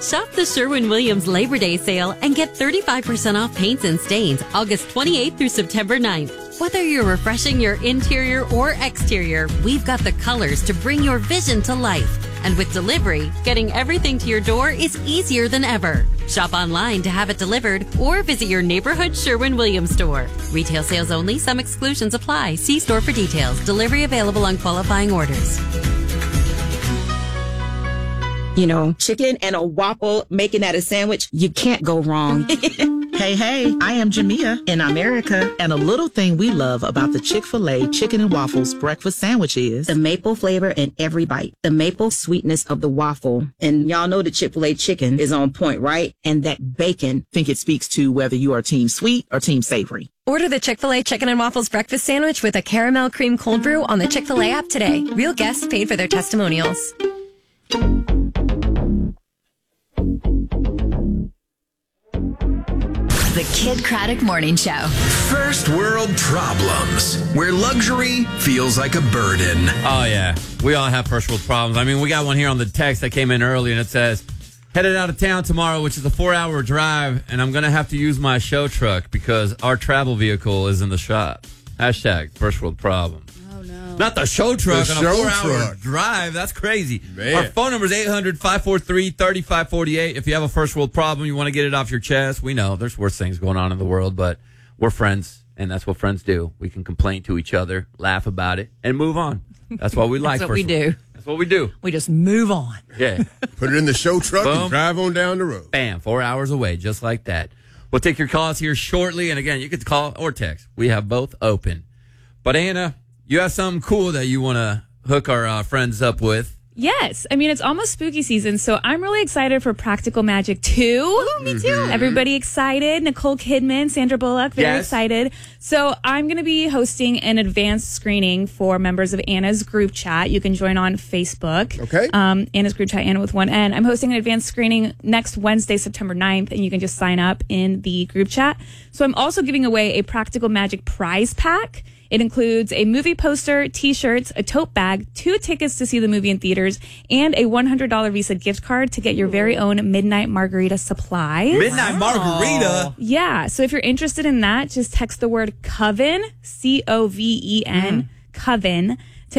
Shop the Sherwin-Williams Labor Day sale and get 35% off paints and stains August 28th through September 9th. Whether you're refreshing your interior or exterior, we've got the colors to bring your vision to life. And with delivery, getting everything to your door is easier than ever. Shop online to have it delivered or visit your neighborhood Sherwin-Williams store. Retail sales only. Some exclusions apply. See store for details. Delivery available on qualifying orders. You know, chicken and a waffle, making that a sandwich, you can't go wrong. Hey, I am Jamia in America, and a little thing we love about the Chick-fil-A Chicken and Waffles breakfast sandwich is the maple flavor in every bite, the maple sweetness of the waffle. And y'all know the Chick-fil-A chicken is on point, right? And that bacon. think it speaks to whether you are team sweet or team savory. Order the Chick-fil-A Chicken and Waffles breakfast sandwich with a caramel cream cold brew on the Chick-fil-A app today. Real guests paid for their testimonials. The Kid Craddock Morning Show. First world problems, where luxury feels like a burden. Oh, yeah. We all have first world problems. I mean, we got one here on the text that came in early, and it says, headed out of town tomorrow, which is a 4-hour drive, and I'm going to have to use my show truck because our travel vehicle is in the shop. Hashtag first world problem. Not the show truck on a 4-hour drive. That's crazy. Man. Our phone number is 800-543-3548. If you have a first world problem, you want to get it off your chest. We know there's worse things going on in the world, but we're friends, and that's what friends do. We can complain to each other, laugh about it, and move on. That's what we like. That's what we do. That's what we do. We just move on. Yeah. Put it in the show truck Boom. and drive on down the road. Bam, 4 hours away, just like that. We'll take your calls here shortly, and again, you can call or text. We have both open. But Anna, you have something cool that you want to hook our friends up with. Yes. I mean, it's almost spooky season, so I'm really excited for Practical Magic 2. Ooh, me too. Everybody excited. Nicole Kidman, Sandra Bullock, very excited. So I'm going to be hosting an advanced screening for members of Anna's group chat. You can join on Facebook. Okay. Anna's group chat, Anna with one N. I'm hosting an advanced screening next Wednesday, September 9th, and you can just sign up in the group chat. So I'm also giving away a Practical Magic prize pack. It includes a movie poster, T-shirts, a tote bag, 2 tickets to see the movie in theaters, and a $100 Visa gift card to get your very own Midnight Margarita supplies. Midnight Margarita? Yeah. So if you're interested in that, just text the word Coven, C-O-V-E-N, Coven, to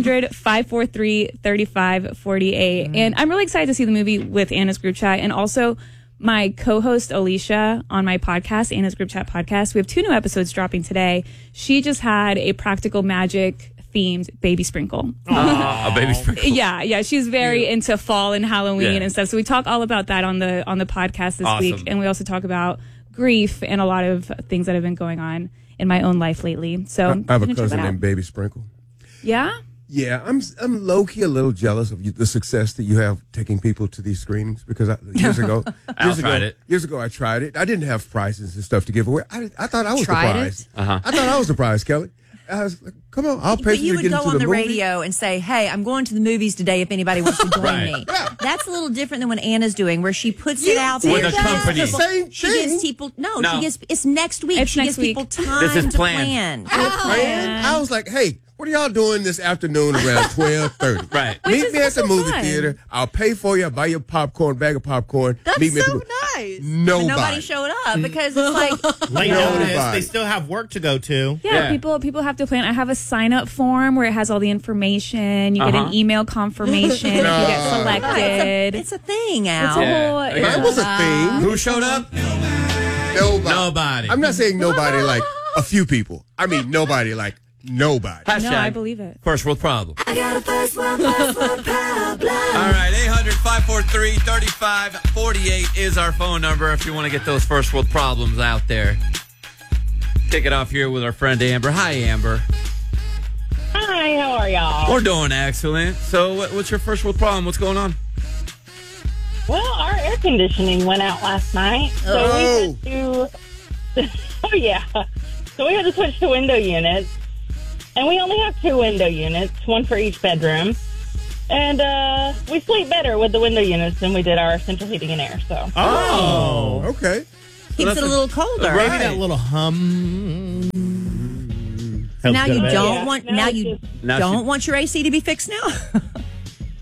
800-543-3548. And I'm really excited to see the movie with Anna's group chat, and also my co-host Alicia on my podcast, Anna's Group Chat podcast. We have 2 new episodes dropping today. She just had a Practical Magic themed baby sprinkle. A baby sprinkle. Yeah. She's very into fall and Halloween and stuff. So we talk all about that on the podcast this week, and we also talk about grief and a lot of things that have been going on in my own life lately. So I have a cousin named Baby Sprinkle. Yeah. Yeah, I'm low key a little jealous of the success that you have taking people to these screenings because years ago I tried it. I didn't have prizes and stuff to give away. I thought I was the prize. I thought I was the prize, Kelly. I was like, come on, I'll pay for you to get into the movie. You would go on the radio and say, hey, I'm going to the movies today if anybody wants to join me. Yeah. That's a little different than what Anna's doing, where she puts it out there. With a company. It's the same she gives people, it's next week. She gives people time to plan. I was like, hey, what are y'all doing this afternoon around 12:30? Right. Meet me at the movie theater. I'll pay for you. I'll buy you a bag of popcorn. That's Meet me so nice. Nobody showed up because it's like late notice. They still have work to go to. Yeah, people have to plan. I have a sign-up form where it has all the information. You get an email confirmation if you get selected. It's a thing, Al. It's a whole. That was a thing. Who showed up? Nobody. I'm not saying nobody like a few people. I mean nobody like nobody. No, I believe it. First world problem. I got a first world problem. All right, 800-543-3548 is our phone number if you want to get those first world problems out there. Kick it off here with our friend Amber. Hi, Amber. Hi, how are y'all? We're doing excellent. So what's your first world problem? What's going on? Well, our air conditioning went out last night. So we had to... So we had to switch to window units. And we only have 2 window units, one for each bedroom. And we sleep better with the window units than we did our central heating and air. So. Oh, okay. Keeps it a little colder. Maybe that little hum. Now you don't want want your AC to be fixed now.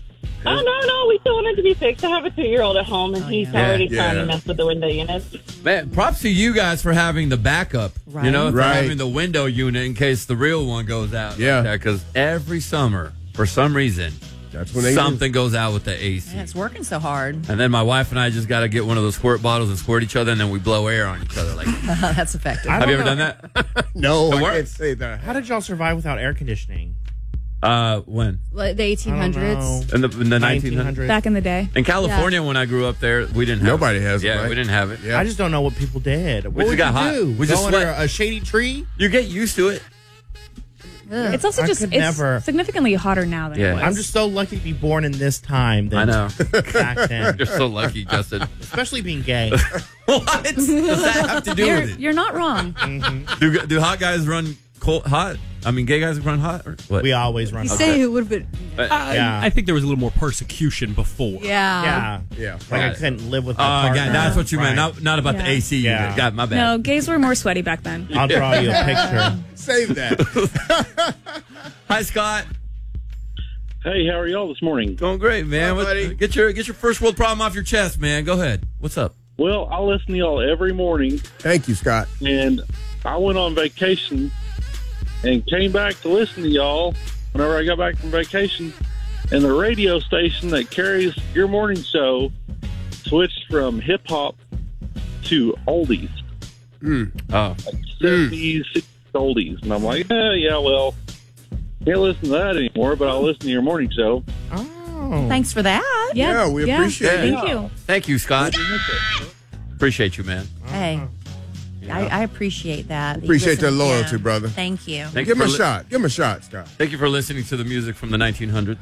Oh, no, we still want it to be fixed. I have a 2-year-old at home, and he's already trying to mess with the window units. Man, props to you guys for having the backup. Right. You know, for having the window unit in case the real one goes out. Yeah. Because every summer, for some reason, that's when something goes out with the AC. Man, it's working so hard. And then my wife and I just got to get one of those squirt bottles and squirt each other, and then we blow air on each other. Like, that's effective. Have you ever done that? No, It I works? can't say that. How did y'all survive without air conditioning? When? Like the 1800s. In the 1900s? Back in the day. In California, when I grew up there, we didn't have Nobody it. has it, Yeah, right? we didn't have it. Yeah. I just don't know what people did. What just would got you hot. do? We just Go under sweat. a shady tree? You get used to it. It's also I just could never. significantly hotter now than it was. I'm just so lucky to be born in this time. Than I know. Back then. You're so lucky, Justin. Especially being gay. What does that have to do with it? You're not wrong. Do hot guys run hot? I mean, gay guys run hot? Or what? We always run hot. Say it would have been. I think there was a little more persecution before. Yeah. Yeah. Like I couldn't live with my partner. yeah, that's what you meant. Not about the AC Yeah. unit. God, my bad. No, gays were more sweaty back then. I'll draw you a picture. Save that. Hi, Scott. Hey, how are y'all this morning? Going great, man. Hi, buddy. Get your first world problem off your chest, man. Go ahead. What's up? Well, I listen to y'all every morning, Thank you, Scott. and I went on vacation and came back to listen to y'all whenever I got back from vacation, and the radio station that carries your morning show switched from hip-hop to oldies. Oh. 70s, 60s oldies. And I'm like, yeah, well, can't listen to that anymore, but I'll listen to your morning show. Oh. Thanks for that. Yeah, we appreciate it. Thank you. Thank you, Scott. Appreciate you, man. Hey. I appreciate that. Appreciate Listen, that loyalty, brother. Thank you. Thank Give you him a for shot. Give him a shot, Scott. Thank you for listening to the music from the 1900s.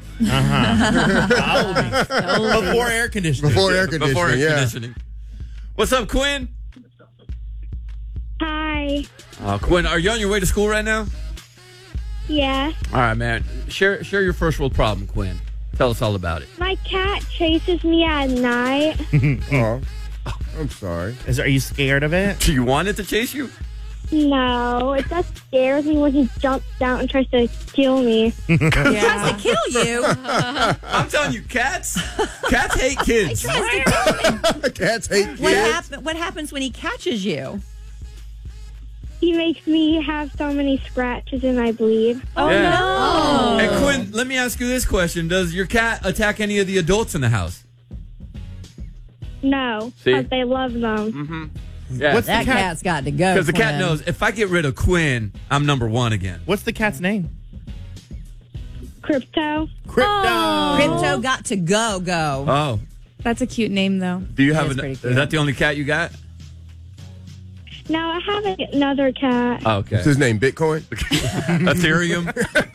Before air conditioning. Before air conditioning, Before air yeah. conditioning. What's up, Quinn? Hi. Quinn, are you on your way to school right now? Yeah. All right, man. Share your first world problem, Quinn. Tell us all about it. My cat chases me at night. Oh, I'm sorry. Are you scared of it? Do you want it to chase you? No, it just scares me when he jumps out and tries to kill me. Tries to kill you. I'm telling you, cats hate kids. Cats hate kids. What happens when he catches you? He makes me have so many scratches and I bleed. Oh, no. Hey, Quinn, let me ask you this question. Does your cat attack any of the adults in the house? No, See? but they love them. Mm-hmm. Yeah. What's That the cat? cat's got to go. Because the cat Quinn. knows if I get rid of Quinn, I'm number one again. What's the cat's name? Crypto. Crypto. Crypto got to go. Oh. That's a cute name, though. Do you have That is an, pretty is cute. that the only cat you got? No, I have another cat. Oh, okay. What's his name? Bitcoin? Ethereum.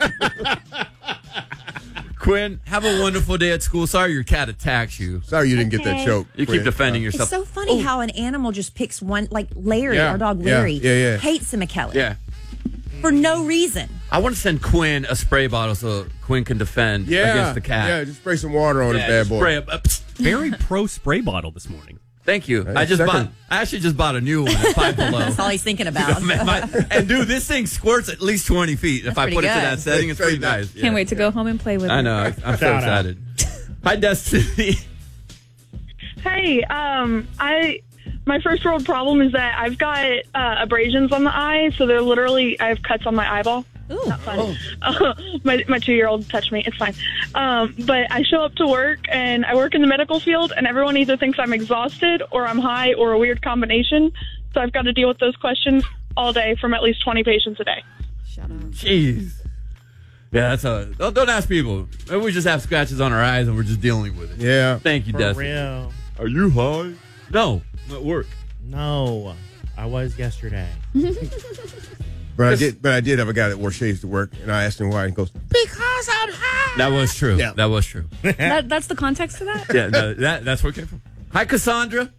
Quinn, have a wonderful day at school. Sorry your cat attacks you. Sorry you didn't get that Okay. choke. You keep defending It's yourself. so funny how an animal just picks one, like Larry, Yeah, our dog yeah, Larry, yeah. hates him, McKellar. Yeah. For no reason. I want to send Quinn a spray bottle so Quinn can defend against the cat. Yeah, just spray some water on Yeah, it, bad just boy. spray it. Very pro spray bottle this morning. Thank you. Hey, I actually just bought a new one at Five Below. That's all he's thinking about. And dude, this thing squirts at least 20 feet. If I pretty put it to good. that setting, it's pretty nice. Can't wait to go home and play with I it. know. I'm so Shout out. excited. Hi, Destiny. Hey, my first world problem is that I've got abrasions on the eye, so they're literally, I have cuts on my eyeball. Ooh. Not fun. My 2-year-old touched me. It's fine. But I show up to work, and I work in the medical field, and everyone either thinks I'm exhausted or I'm high or a weird combination. So I've got to deal with those questions all day from at least 20 patients a day. Shut up. Jeez. Yeah, don't ask people. Maybe we just have scratches on our eyes and we're just dealing with it. Yeah. Thank you, For Destiny. real. Are you high? No, I'm at work. No, I was yesterday. But I did have a guy that wore shades to work, and I asked him why, and he goes, "Because I'm high." That was true. Yeah. That was true. That's the context to that? Yeah, no, that's where it came from. Hi, Cassandra.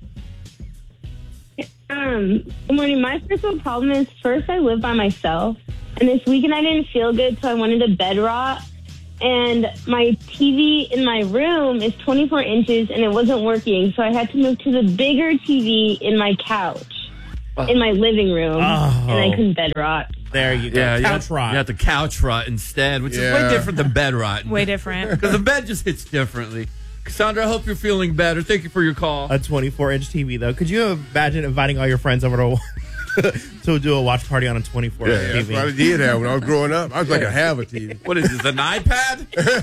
Good morning. My first world problem is first I live by myself, and this weekend I didn't feel good, so I wanted a bed rot. And my TV in my room is 24 inches, and it wasn't working, so I had to move to the bigger TV in my couch, in my living room, and I couldn't bed rot. There you go. Yeah, couch rot. You have the couch rot instead, which is way different than bed rot. Way different. Because the bed just hits differently. Cassandra, I hope you're feeling better. Thank you for your call. A 24-inch TV, though. Could you imagine inviting all your friends over to to do a watch party on a 24-inch TV? That's what I did have when I was growing up. I was like, I have a TV. What is this, an iPad?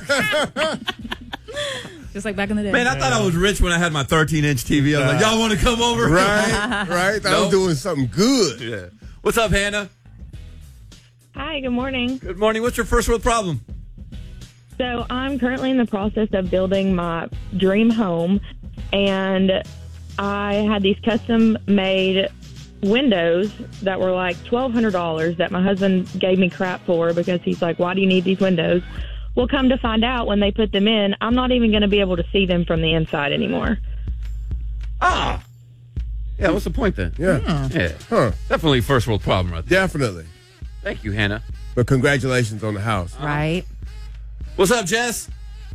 Just like back in the day. Man, I thought I was rich when I had my 13-inch TV. I was like, y'all want to come over? Right. I was doing something good. Yeah. What's up, Hannah? Hi, good morning. Good morning. What's your first world problem? So I'm currently in the process of building my dream home, and I had these custom-made windows that were like $1,200 that my husband gave me crap for because he's like, why do you need these windows? Well, come to find out, when they put them in, I'm not even going to be able to see them from the inside anymore. Yeah, what's the point then? Yeah. Definitely first world problem right there. Definitely. Thank you, Hannah. But congratulations on the house. Right. What's up, Jess?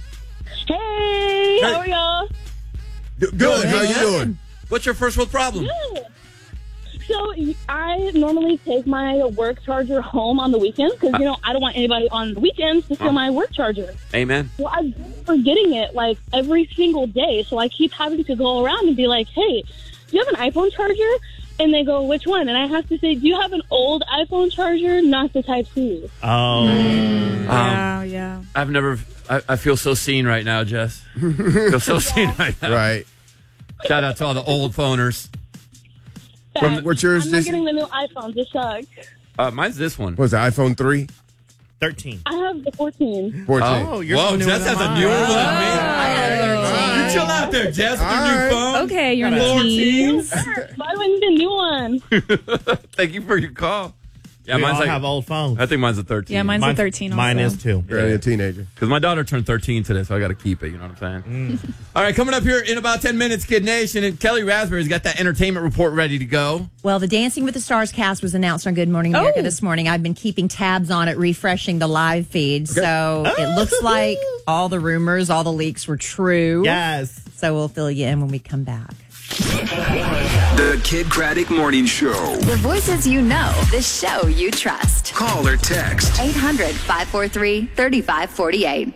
Hey, how are y'all? Good. How you doing? What's your first world problem? Good. So I normally take my work charger home on the weekends because, I don't want anybody on the weekends to steal my work charger. Amen. Well, I've been forgetting it like every single day, so I keep having to go around and be like, hey, do you have an iPhone charger? And they go, which one? And I have to say, do you have an old iPhone charger, not the Type-C? Oh. Yeah. I've never, I feel so seen right now, Jess. I feel so seen right now. Right. Shout out to all the old phoners. What's yours? I'm not getting the new iPhones. It sucks. Mine's this one. What's the iPhone 3? 13. I have the 14. 14. Oh, you're Whoa, Jess has a newer one than me. You chill out there, Jess, with your new phone. Okay, you're in the teens. Buy the new one. Thank you for your call. Yeah, we mine's all have old phones. I think mine's a 13. Yeah, mine's a 13 also. Mine is too. Barely a teenager. Because my daughter turned 13 today, so I got to keep it. You know what I'm saying? All right, coming up here in about 10 minutes, Kid Nation, and Kelly Raspberry's got that entertainment report ready to go. Well, the Dancing with the Stars cast was announced on Good Morning America this morning. I've been keeping tabs on it, refreshing the live feed. Okay. So it looks like all the rumors, all the leaks were true. Yes. So we'll fill you in when we come back. The Kid Craddock Morning Show. The voices you know, the show you trust. Call or text 800-543-3548.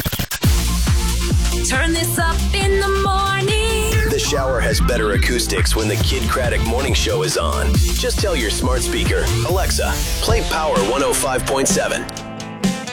Turn this up in the morning. The shower has better acoustics when the Kid Craddock Morning Show is on. Just tell your smart speaker, Alexa, play Power 105.7.